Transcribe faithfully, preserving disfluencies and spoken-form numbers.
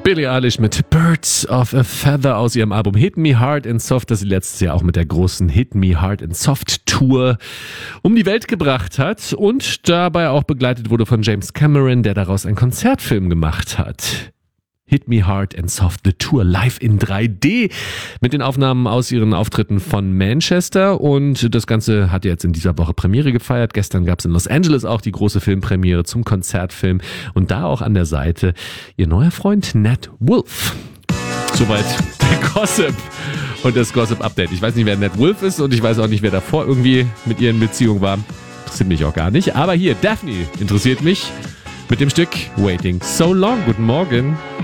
Billie Eilish mit Birds of a Feather aus ihrem Album Hit Me Hard and Soft, das sie letztes Jahr auch mit der großen Hit Me Hard and Soft Tour um die Welt gebracht hat und dabei auch begleitet wurde von James Cameron, der daraus einen Konzertfilm gemacht hat. Hit Me Hard and Soft, The Tour, live in drei D mit den Aufnahmen aus ihren Auftritten von Manchester, und das Ganze hat jetzt in dieser Woche Premiere gefeiert. Gestern gab es in Los Angeles auch die große Filmpremiere zum Konzertfilm und da auch an der Seite ihr neuer Freund Nat Wolff. Soweit der Gossip und das Gossip-Update. Ich weiß nicht, wer Nat Wolff ist und ich weiß auch nicht, wer davor irgendwie mit ihr in Beziehung war. Interessiert mich auch gar nicht. Aber hier, Daphne interessiert mich mit dem Stück Waiting So Long. Guten Morgen.